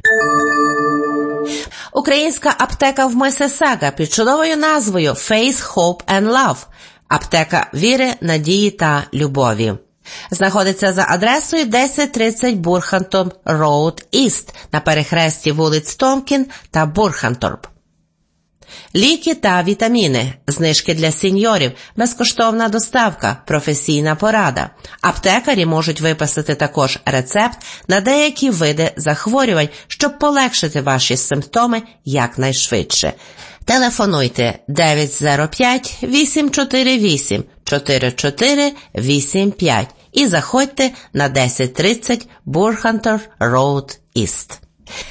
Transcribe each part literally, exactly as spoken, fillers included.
Українська аптека в Миссисага під чудовою назвою Faith, Hope and Love – аптека віри, надії та любові. Знаходиться за адресою десять тридцять Бурхантом Роуд Іст на перехресті вулиць Томкін та Бурханторп. Ліки та вітаміни, знижки для сеньорів, безкоштовна доставка, професійна порада. Аптекарі можуть виписати також рецепт на деякі види захворювань, щоб полегшити ваші симптоми якнайшвидше. Телефонуйте дев'ять нуль п'ять вісім чотири вісім чотири чотири вісім п'ять і заходьте на десять тридцять Бурхантор Роуд Іст.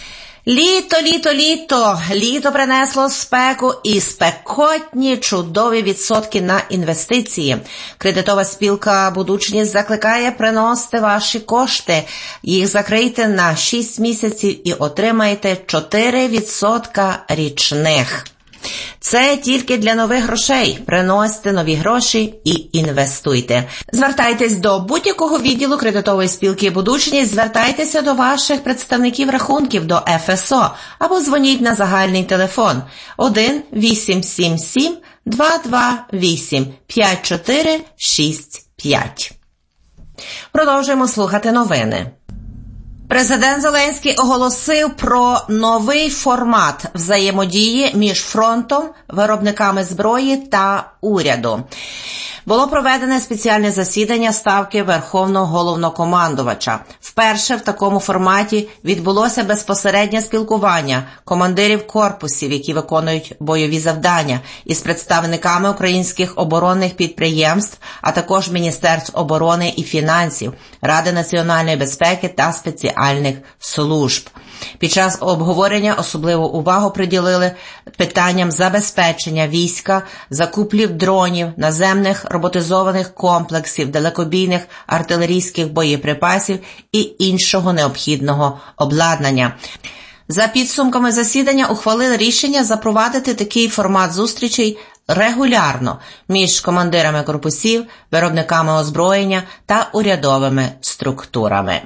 Літо, літо, літо. Літо принесло спеку і спекотні чудові відсотки на інвестиції. Кредитова спілка «Будучність» закликає приносити ваші кошти. Їх закрийте на шість місяців і отримаєте чотири відсотки річних. Це тільки для нових грошей. Приносьте нові гроші і інвестуйте. Звертайтесь до будь-якого відділу кредитової спілки «Будучність», звертайтеся до ваших представників рахунків, до еф ес о, або дзвоніть на загальний телефон один вісім сім сім два два вісім п'ять чотири шість п'ять. Продовжуємо слухати новини. Президент Зеленський оголосив про новий формат взаємодії між фронтом, виробниками зброї та уряду. Було проведене спеціальне засідання Ставки Верховного Головнокомандувача. Вперше в такому форматі відбулося безпосереднє спілкування командирів корпусів, які виконують бойові завдання, із представниками українських оборонних підприємств, а також Міністерств оборони і фінансів, Ради національної безпеки та спеціальних служб. Під час обговорення особливу увагу приділили питанням забезпечення війська, закупівлі дронів, наземних роботизованих комплексів, далекобійних артилерійських боєприпасів і іншого необхідного обладнання. За підсумками засідання ухвалили рішення запровадити такий формат зустрічей регулярно між командирами корпусів, виробниками озброєння та урядовими структурами.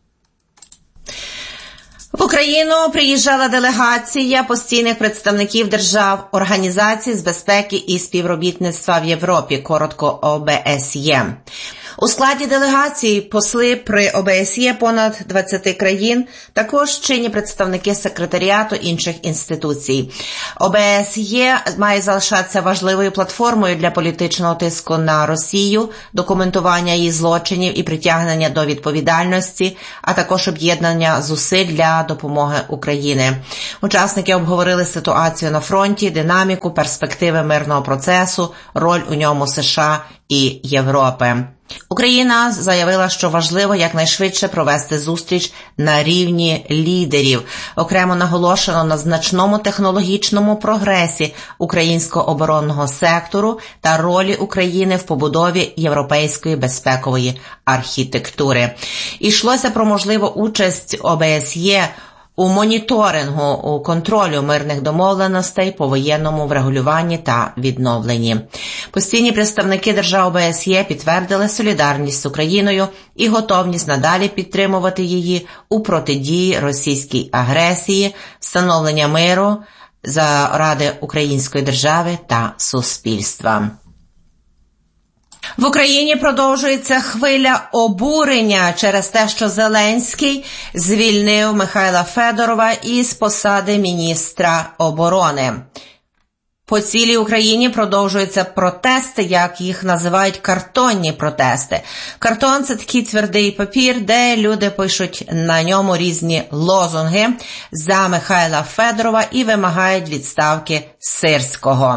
В Україну приїжджала делегація постійних представників держав Організації з безпеки і співробітництва в Європі, коротко о бе ес є. У складі делегації посли при о бе ес є понад двадцяти країн, також чинні представники секретаріату інших інституцій. о бе ес є має залишатися важливою платформою для політичного тиску на Росію, документування її злочинів і притягнення до відповідальності, а також об'єднання зусиль для допомоги Україні. Учасники обговорили ситуацію на фронті, динаміку, перспективи мирного процесу, роль у ньому США і Європи. Україна заявила, що важливо якнайшвидше провести зустріч на рівні лідерів. Окремо наголошено на значному технологічному прогресі українського оборонного сектору та ролі України в побудові європейської безпекової архітектури. Йшлося про можливу участь о бе ес є у моніторингу, у контролю мирних домовленостей, повоєнному врегулюванні та відновленні. Постійні представники держав о бе ес є підтвердили солідарність з Україною і готовність надалі підтримувати її у протидії російській агресії, встановлення миру заради української держави та суспільства. В Україні продовжується хвиля обурення через те, що Зеленський звільнив Михайла Федорова із посади міністра оборони. По цілій Україні продовжуються протести, як їх називають картонні протести. Картон – це такий твердий папір, де люди пишуть на ньому різні лозунги за Михайла Федорова і вимагають відставки Сирського.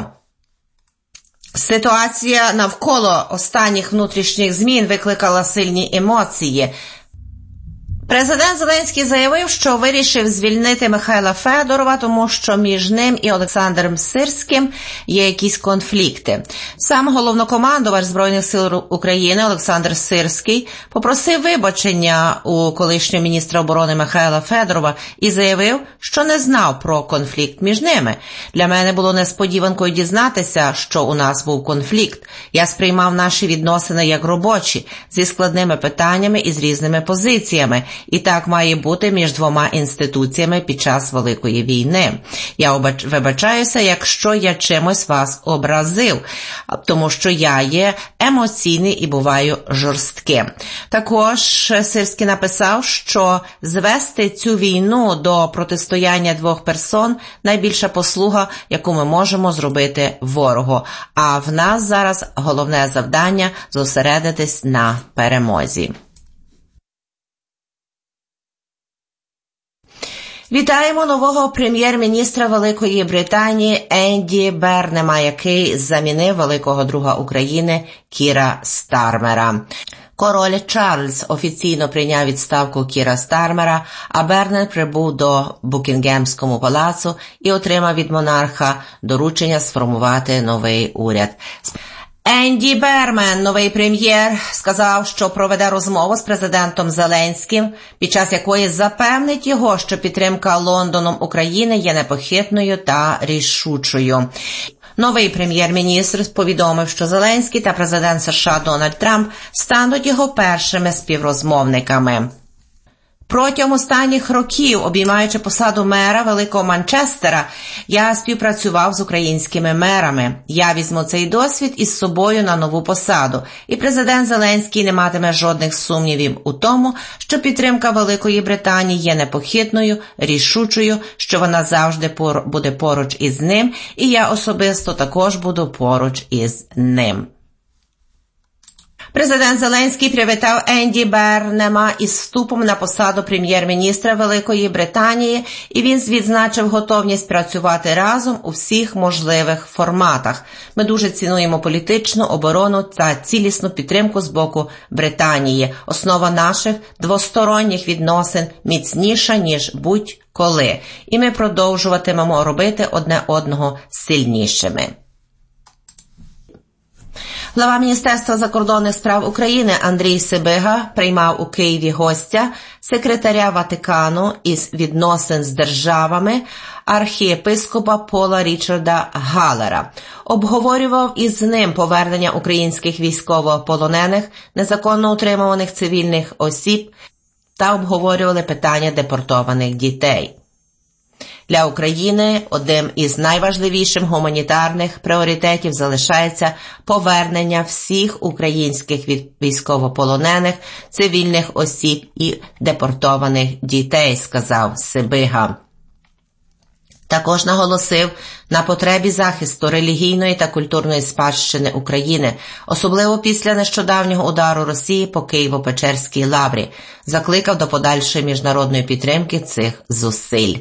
Ситуація навколо останніх внутрішніх змін викликала сильні емоції. Президент Зеленський заявив, що вирішив звільнити Михайла Федорова, тому що між ним і Олександром Сирським є якісь конфлікти. Сам головнокомандувач Збройних сил України Олександр Сирський попросив вибачення у колишнього міністра оборони Михайла Федорова і заявив, що не знав про конфлікт між ними. Для мене було несподіванкою дізнатися, що у нас був конфлікт. Я сприймав наші відносини як робочі, зі складними питаннями і з різними позиціями. І так має бути між двома інституціями під час Великої війни. Я вибачаюся, якщо я чимось вас образив, тому що я є емоційний і буваю жорстким. Також Сирський написав, що звести цю війну до протистояння двох персон – найбільша послуга, яку ми можемо зробити ворогу. А в нас зараз головне завдання – зосередитись на перемозі. Вітаємо нового прем'єр-міністра Великої Британії Енді Бернема, який замінив великого друга України Кіра Стармера. Король Чарльз офіційно прийняв відставку Кіра Стармера, а Бернем прибув до Букінгемського палацу і отримав від монарха доручення сформувати новий уряд. Енді Бермен, новий прем'єр, сказав, що проведе розмову з президентом Зеленським, під час якої запевнить його, що підтримка Лондоном України є непохитною та рішучою. Новий прем'єр-міністр повідомив, що Зеленський та президент США Дональд Трамп стануть його першими співрозмовниками. Протягом останніх років, обіймаючи посаду мера Великого Манчестера, я співпрацював з українськими мерами. Я візьму цей досвід із собою на нову посаду. І президент Зеленський не матиме жодних сумнівів у тому, що підтримка Великої Британії є непохитною, рішучою, що вона завжди пор- буде поруч із ним, і я особисто також буду поруч із ним. Президент Зеленський привітав Енді Бернема із вступом на посаду прем'єр-міністра Великої Британії, і він відзначив готовність працювати разом у всіх можливих форматах. Ми дуже цінуємо політичну, оборону та цілісну підтримку з боку Британії. Основа наших двосторонніх відносин міцніша, ніж будь-коли. І ми продовжуватимемо робити одне одного сильнішими. Глава Міністерства закордонних справ України Андрій Сибига приймав у Києві гостя, секретаря Ватикану із відносин з державами, архієпископа Пола Річарда Галлера. Обговорював із ним повернення українських військовополонених, незаконно утримуваних цивільних осіб та обговорювали питання депортованих дітей. Для України одним із найважливіших гуманітарних пріоритетів залишається повернення всіх українських військовополонених, цивільних осіб і депортованих дітей, сказав Сибига. Також наголосив на потребі захисту релігійної та культурної спадщини України, особливо після нещодавнього удару Росії по Києво-Печерській лаврі, закликав до подальшої міжнародної підтримки цих зусиль.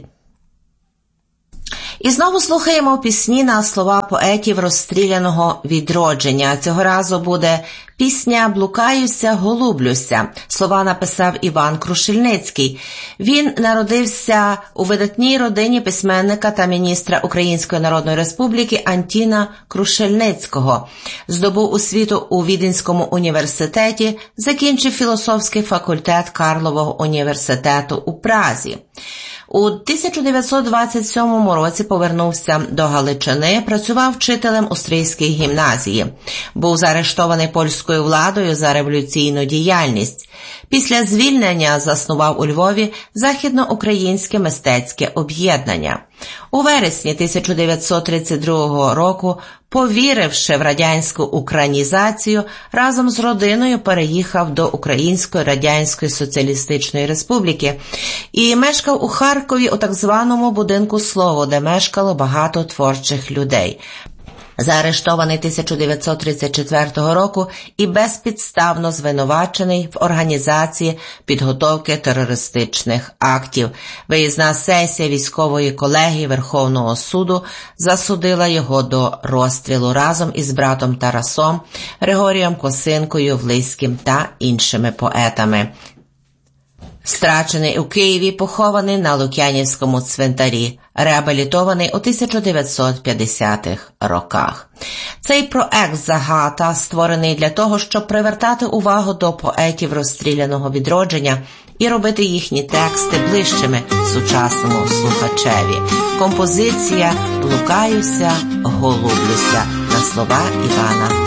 І знову слухаємо пісні на слова поетів розстріляного відродження. Цього разу буде пісня «Блукаюся, голублюся». Слова написав Іван Крушельницький. Він народився у видатній родині письменника та міністра Української Народної Республіки Антіна Крушельницького. Здобув освіту у Віденському університеті, закінчив філософський факультет Карлового університету у Празі. У тисяча дев'ятсот двадцять сьомому році повернувся до Галичини, працював вчителем у Стрийській гімназії. Був заарештований польською владою за революційну діяльність. Після звільнення заснував у Львові Західноукраїнське мистецьке об'єднання. У вересні тисяча дев'ятсот тридцять другого року, повіривши в радянську українізацію, разом з родиною переїхав до Української Радянської Соціалістичної Республіки і мешкав у Харкові у так званому будинку «Слово», де мешкало багато творчих людей. Заарештований тисяча дев'ятсот тридцять четвертого року і безпідставно звинувачений в організації підготовки терористичних актів. Виїзна сесія військової колегії Верховного суду засудила його до розстрілу разом із братом Тарасом, Григорієм Косинкою, Влиським та іншими поетами. Страчений у Києві, похований на Лук'янівському цвинтарі, реабілітований у тисяча дев'ятсот п'ятдесятих роках. Цей проект «Загата» створений для того, щоб привертати увагу до поетів розстріляного відродження і робити їхні тексти ближчими сучасному слухачеві. Композиція «Блукаюся, голублюся» на слова Івана